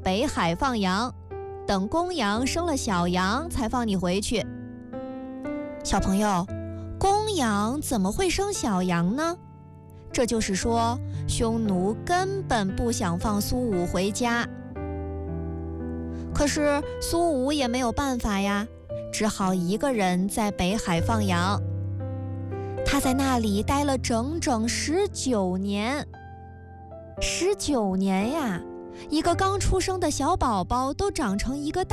北海放羊，等公羊生了小羊才放你回去。小朋友，公羊怎么会生小羊呢？这就是说，匈奴根本不想放苏武回家。可是苏武也没有办法呀，只好一个人在北海放羊。他在那里待了整整19年。19年呀，一个刚出生的小宝宝都长成一个大